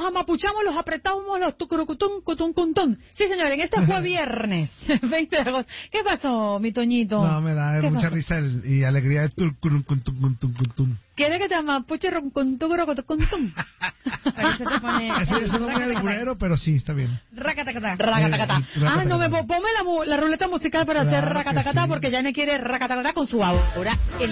amapuchamos, los apretamos, los tucurucutún, cutún, cuntún. Sí, señor, en este fue viernes, 20 de agosto. ¿Qué pasó, mi Toñito? No, me da mucha risa y alegría. ¿Quieres que te amapuche con tucurucutún? Eso no me da el burero, pero sí, está bien. Racatacatá. Racatacatá. Ah, no, ponme la ruleta musical para hacer racatacatá, porque ya me quiere racatacatá con su aura.